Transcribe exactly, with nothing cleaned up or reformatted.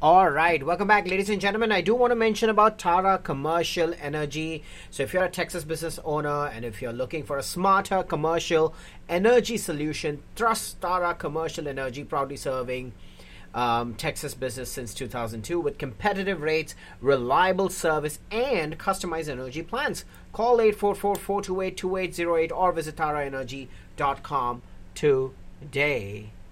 All right, welcome back, ladies and gentlemen. I do want to mention about Tara Commercial Energy. So, if you're a Texas business owner and if you're looking for a smarter commercial energy solution, trust Tara Commercial Energy, proudly serving um, Texas business since two thousand two with competitive rates, reliable service, and customized energy plans. Call eight four four, four two eight, two eight zero eight or visit tara energy dot com today.